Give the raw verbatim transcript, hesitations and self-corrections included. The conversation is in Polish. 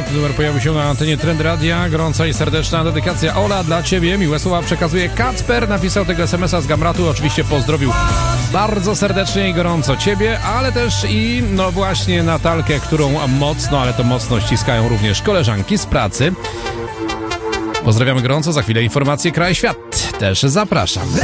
Piękny numer pojawił się na antenie Trend Radia. Gorąca i serdeczna dedykacja Ola dla Ciebie. Miłe słowa przekazuje Kacper. Napisał tego es em es a z Gamratu. Oczywiście pozdrowił bardzo serdecznie i gorąco Ciebie, ale też i no właśnie Natalkę, którą mocno, ale to mocno ściskają również koleżanki z pracy. Pozdrawiamy gorąco. Za chwilę informacje Kraj Świat. Też zapraszam.